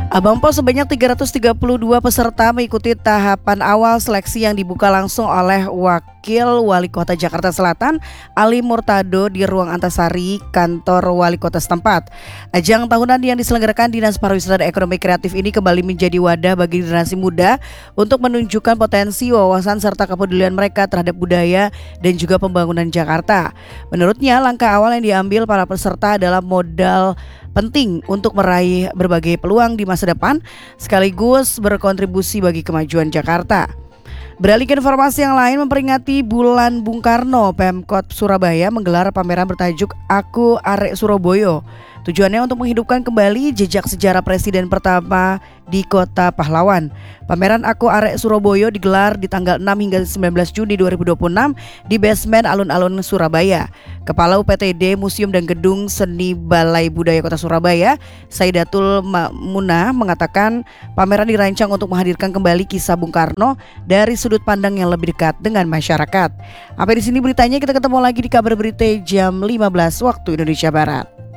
Abang Pos sebanyak 332 peserta mengikuti tahapan awal seleksi yang dibuka langsung oleh Wakil Wali Kota Jakarta Selatan Ali Murtado di Ruang Antasari, kantor Wali Kota setempat. Ajang tahunan yang diselenggarakan Dinas Pariwisata dan Ekonomi Kreatif ini kembali menjadi wadah bagi generasi muda untuk menunjukkan potensi, wawasan, serta kepedulian mereka terhadap budaya dan juga pembangunan Jakarta. Menurutnya, langkah awal yang diambil para peserta adalah modal penting untuk meraih berbagai peluang di masa depan sekaligus berkontribusi bagi kemajuan Jakarta. Beralih ke informasi yang lain, memperingati Bulan Bung Karno, Pemkot Surabaya menggelar pameran bertajuk Aku Arek Surabaya. Tujuannya untuk menghidupkan kembali jejak sejarah presiden pertama di Kota Pahlawan. Pameran Aku Arek Surabaya digelar di tanggal 6 hingga 19 Juni 2026 di basement Alun-Alun Surabaya. Kepala UPTD Museum dan Gedung Seni Balai Budaya Kota Surabaya, Saidatul Ma'munah, mengatakan pameran dirancang untuk menghadirkan kembali kisah Bung Karno dari sudut pandang yang lebih dekat dengan masyarakat. Sampai di sini beritanya, kita ketemu lagi di kabar berita jam 15 waktu Indonesia Barat.